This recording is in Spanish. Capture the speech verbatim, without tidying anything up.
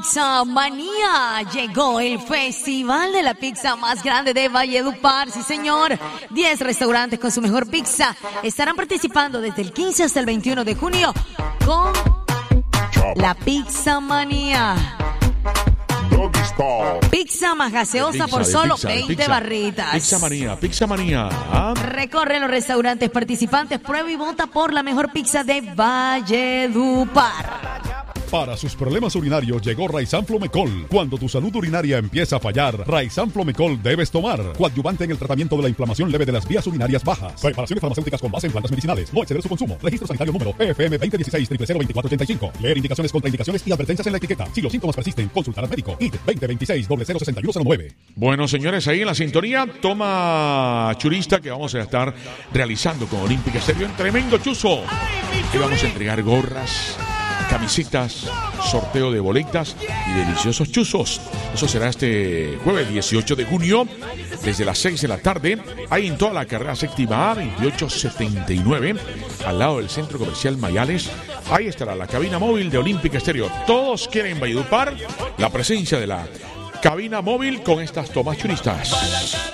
Pizza Manía. Llegó el festival de la pizza más grande de Valledupar. Sí, señor. diez restaurantes con su mejor pizza estarán participando desde el quince hasta el veintiuno de junio con la Pizza Manía. Pizza más gaseosa por solo pizza, veinte pizza, barritas. Pizza Manía, Pizza Manía. ¿Ah? Recorre los restaurantes participantes, prueba y vota por la mejor pizza de Valledupar. Para sus problemas urinarios llegó Raizan Flomecol. Cuando tu salud urinaria empieza a fallar, Raizan Flomecol debes tomar. Coadyuvante en el tratamiento de la inflamación leve de las vías urinarias bajas. Preparaciones farmacéuticas con base en plantas medicinales. No exceder su consumo. Registro sanitario número P F M veinte dieciséis cero cero veinticuatro ochenta y cinco. Leer indicaciones, contraindicaciones y advertencias en la etiqueta. Si los síntomas persisten, consultar al médico. I D veinte veintiséis cero cero sesenta y uno cero nueve. Bueno, señores, ahí en la sintonía, toma churista que vamos a estar realizando con Olímpica Estéreo en tremendo chuzo. Y vamos a entregar gorras, camisetas, sorteo de boletas y deliciosos chuzos. Eso será este jueves dieciocho de junio desde las seis de la tarde, ahí en toda la carrera séptima A veintiocho setenta y nueve, al lado del Centro Comercial Mayales. Ahí estará la cabina móvil de Olímpica Estéreo. Todos quieren Valledupar la presencia de la cabina móvil con estas tomas churistas.